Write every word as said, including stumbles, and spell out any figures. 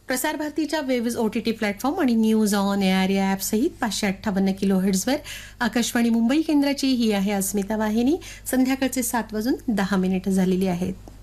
प्रसार भारतीच्या waves OTT platform आणि न्यूज ऑन एआर या ॲप सहित पाचशे अठ्ठावन्न किलो हेर्ट्झवर आकाशवाणी मुंबई केंद्राची ही आहे अस्मिता वाहिनी. संध्याकाळचे सात वाजून दहा मिनिटं झालेली आहेत.